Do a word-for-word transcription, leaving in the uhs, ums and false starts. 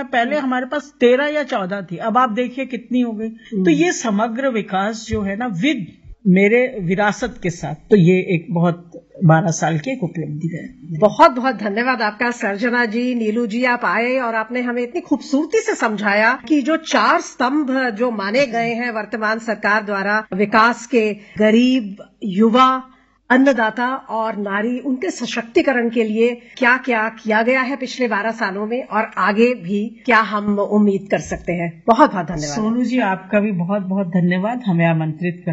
में पहले हमारे पास तेरह या चौदह थी, अब आप देखिए कितनी हो गई। तो ये समग्र विकास जो है ना विद मेरे विरासत के साथ, तो ये एक बहुत बारह साल की एक उपलब्धि है। बहुत बहुत धन्यवाद आपका सर्जना जी। नीलू जी, आप आए और आपने हमें इतनी खूबसूरती से समझाया कि जो चार स्तंभ जो माने गए हैं वर्तमान सरकार द्वारा विकास के, गरीब, युवा, अन्नदाता और नारी, उनके सशक्तिकरण के लिए क्या क्या किया गया है पिछले बारह सालों में और आगे भी क्या हम उम्मीद कर सकते हैं। बहुत बहुत धन्यवाद। सोनू जी, आपका भी बहुत बहुत धन्यवाद हमें आमंत्रित कर